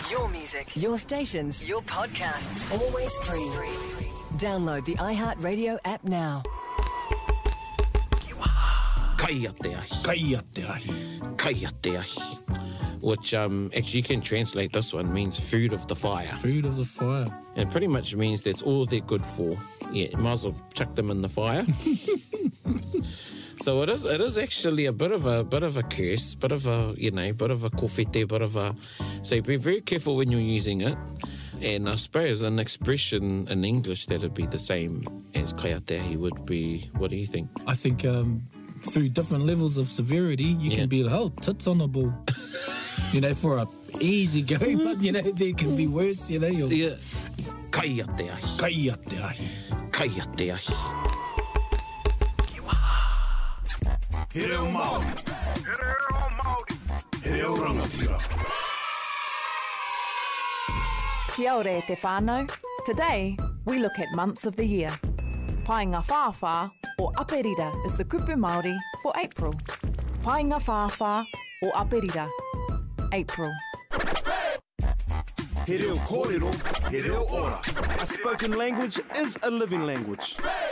Your music, your stations, your podcasts, always free. Download the iHeartRadio app now. Kaya te ahi. Kaya te ahi. Kaya te ahi. Which actually you can translate this one, means food of the fire. Food of the fire. And it pretty much means that's all they're good for. Yeah, you might as well chuck them in the fire. So it is actually a bit of a curse, bit of a kofete, bit of a. So be very careful when you're using it. And I suppose an expression in English that'd be the same as kaya te ahi would be. What do you think? I think through different levels of severity, you can be like, oh, tits on a ball. For a easy going, but there can be worse. Yeah. Kaya te ahi. Kaya te ahi. Kaya te ahi. He reo Māori. He reo rangatira. Kia ora te whānau. Today, we look at months of the year. Painga Whāwhā or Aperira is the kupu Māori for April. Painga Whāwhā or Aperira, April. He reo kōrero, he reo ora. A spoken language is a living language.